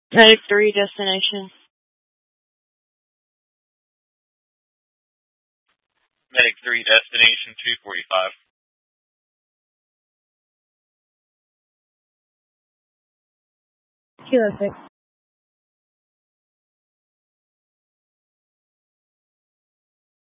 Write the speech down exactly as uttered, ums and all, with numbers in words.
Medic three, destination. Medic three, destination two forty-five. Kilo six.